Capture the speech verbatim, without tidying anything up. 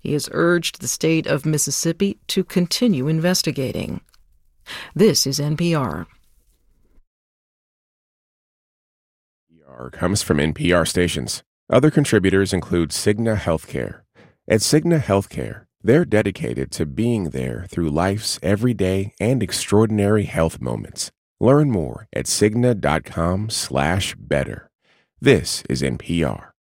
He has urged the state of Mississippi to continue investigating. This is N P R. N P R comes from N P R stations. Other contributors include Cigna Healthcare. At Cigna Healthcare, they're dedicated to being there through life's everyday and extraordinary health moments. Learn more at Cigna dot com slash better. This is N P R.